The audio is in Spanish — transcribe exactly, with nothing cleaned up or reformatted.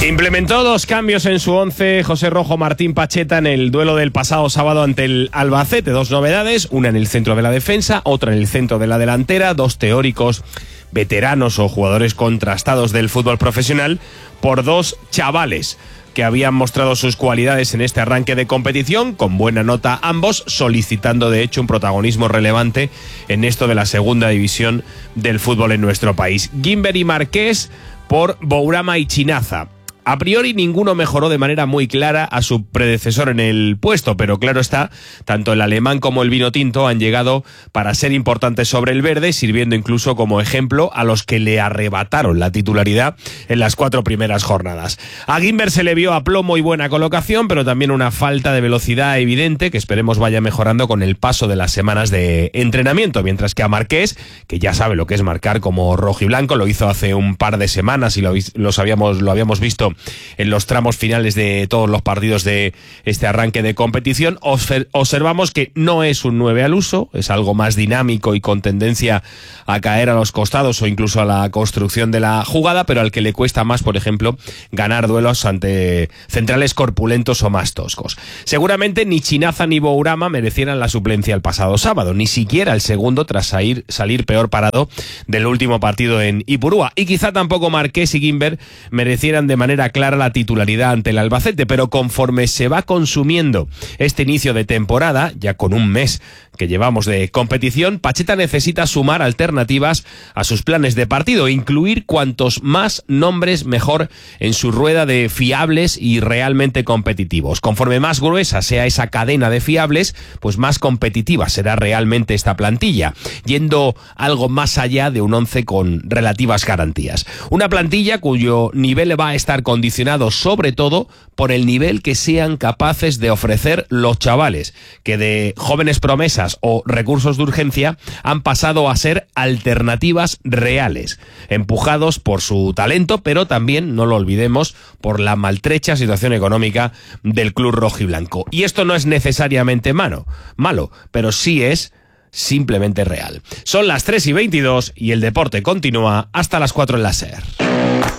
Implementó dos cambios en su once José Rojo Martín Pacheta en el duelo del pasado sábado ante el Albacete. Dos novedades, una en el centro de la defensa, otra en el centro de la delantera, dos teóricos veteranos o jugadores contrastados del fútbol profesional por dos chavales que habían mostrado sus cualidades en este arranque de competición, con buena nota ambos, solicitando de hecho un protagonismo relevante en esto de la segunda división del fútbol en nuestro país. Guimber y Marqués por Bourama y Chinaza. A priori ninguno mejoró de manera muy clara a su predecesor en el puesto, pero claro está, tanto el alemán como el vino tinto han llegado para ser importantes sobre el verde, sirviendo incluso como ejemplo a los que le arrebataron la titularidad en las cuatro primeras jornadas. A Guimber se le vio a plomo y buena colocación, pero también una falta de velocidad evidente que esperemos vaya mejorando con el paso de las semanas de entrenamiento, mientras que a Marqués, que ya sabe lo que es marcar como rojiblanco, lo hizo hace un par de semanas y lo, lo, sabíamos, lo habíamos visto en los tramos finales de todos los partidos de este arranque de competición. Observamos que no es un nueve al uso, es algo más dinámico y con tendencia a caer a los costados o incluso a la construcción de la jugada, pero al que le cuesta más, por ejemplo, ganar duelos ante centrales corpulentos o más toscos. Seguramente ni Chinaza ni Bourama merecieran la suplencia el pasado sábado, ni siquiera el segundo tras salir, salir peor parado del último partido en Ipurúa, y quizá tampoco Marqués y Guimber merecieran de manera clara la titularidad ante el Albacete, pero conforme se va consumiendo este inicio de temporada, ya con un mes que llevamos de competición, Pacheta necesita sumar alternativas a sus planes de partido e incluir cuantos más nombres mejor en su rueda de fiables y realmente competitivos. Conforme más gruesa sea esa cadena de fiables, pues más competitiva será realmente esta plantilla, yendo algo más allá de un once con relativas garantías. Una plantilla cuyo nivel va a estar condicionado sobre todo por el nivel que sean capaces de ofrecer los chavales, que de jóvenes promesas o recursos de urgencia han pasado a ser alternativas reales, empujados por su talento, pero también, no lo olvidemos, por la maltrecha situación económica del club rojiblanco. Y esto no es necesariamente malo, malo, pero sí es simplemente real. Son las tres y veintidós y el deporte continúa hasta las cuatro en la SER.